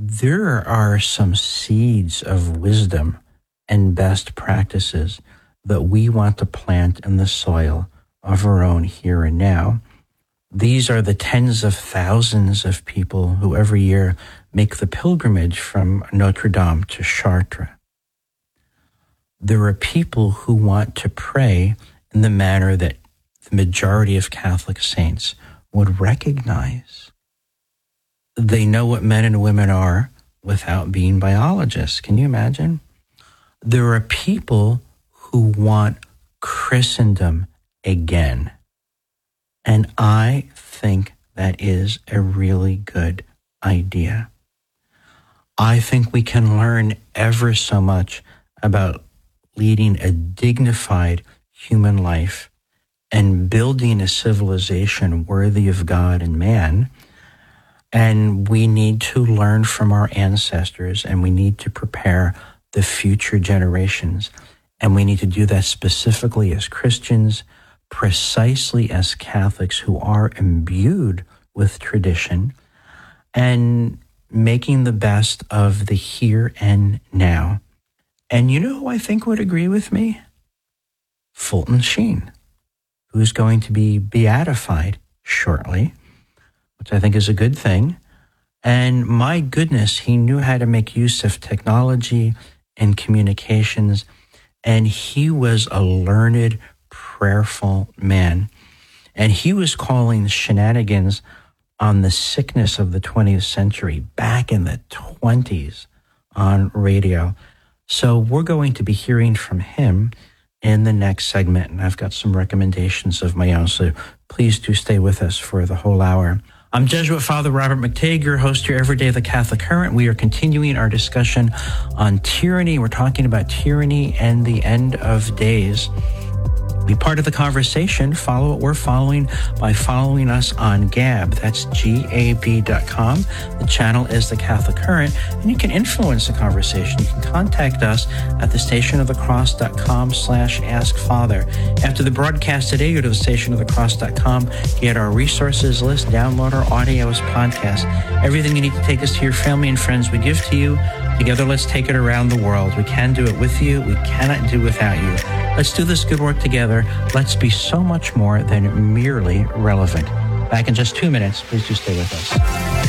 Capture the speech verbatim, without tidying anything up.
there are some seeds of wisdom and best practices that we want to plant in the soil of our own here and now. These are the tens of thousands of people who every year make the pilgrimage from Notre Dame to Chartres. There are people who want to pray in the manner that the majority of Catholic saints would recognize. They know what men and women are without being biologists. Can you imagine? There are people who want Christendom again. And I think that is a really good idea. I think we can learn ever so much about leading a dignified human life and building a civilization worthy of God and man. And we need to learn from our ancestors, and we need to prepare the future generations. And we need to do that specifically as Christians, precisely as Catholics who are imbued with tradition, and making the best of the here and now. And you know who I think would agree with me? Fulton Sheen, who's going to be beatified shortly, which I think is a good thing. And my goodness, he knew how to make use of technology and communications, and he was a learned, prayerful man. And he was calling shenanigans on the sickness of the twentieth century back in the twenties on radio. So we're going to be hearing from him in the next segment, and I've got some recommendations of my own, so please do stay with us for the whole hour. I'm Jesuit Father Robert McTeigue, your host here every day of the Catholic Current. We are continuing our discussion on tyranny. We're talking about tyranny and the end of days. Be part of the conversation. Follow what we're following by following us on Gab. That's G A B dot com. The channel is The Catholic Current, and you can influence the conversation. You can contact us at the stationofthecross.com slash ask father. After the broadcast today, go to the stationofthecross dot com, get our resources list, download our audio as podcast. Everything you need to take us to your family and friends, we give to you. Together, let's take it around the world. We can do it with you. We cannot do without you. Let's do this good work together. Let's be so much more than merely relevant. Back in just two minutes. Please do stay with us.